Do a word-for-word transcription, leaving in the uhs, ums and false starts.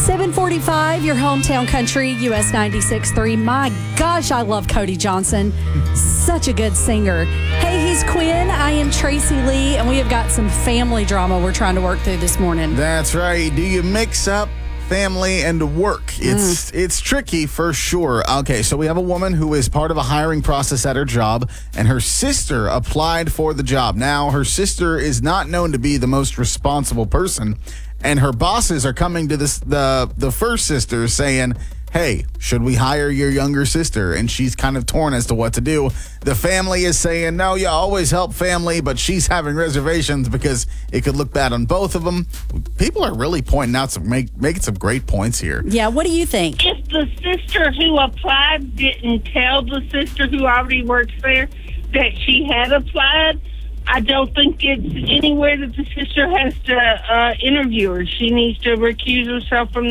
seven forty-five, your hometown country, U S ninety-six point three. My gosh, I love Cody Johnson. Such a good singer. Hey, he's Quinn. I am Tracy Lee, and we have got some family drama we're trying to work through this morning. That's right. Do you mix up family and work? It's mm. it's tricky for sure. Okay, so we have a woman who is part of a hiring process at her job, and her sister applied for the job. Now, her sister is not known to be the most responsible person, and her bosses are coming to this the the first sister saying, hey, should we hire your younger sister? And she's kind of torn as to what to do. The family is saying, no, you always help family, but she's having reservations because it could look bad on both of them. People are really pointing out some, make, making some great points here. Yeah, what do you think? If the sister who applied didn't tell the sister who already works there that she had applied, I don't think it's anywhere that the sister has to uh, interview her. She needs to recuse herself from